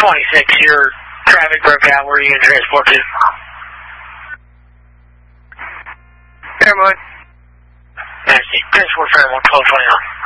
26, your traffic broke out. Where are you going to transport to? Fairmont. Nasty. Transport Fairmont, 1229.